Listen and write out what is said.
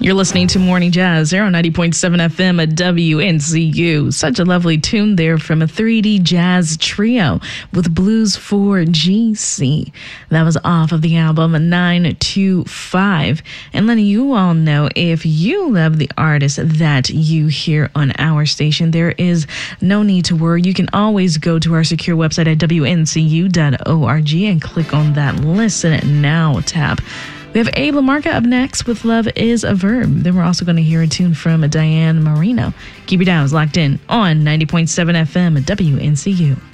You're listening to Morning Jazz here on 90.7 FM at WNCU. Such a lovely tune there from a 3D Jazz Trio with Blues for GC. That was off of the album 925. And letting you all know, if you love the artist that you hear on our station, there is no need to worry. You can always go to our secure website at WNCU.org and click on that Listen Now tab. We have Abe LaMarca up next with Love is a Verb. Then we're also going to hear a tune from Diane Marino. Keep your dials locked in on 90.7 FM at WNCU.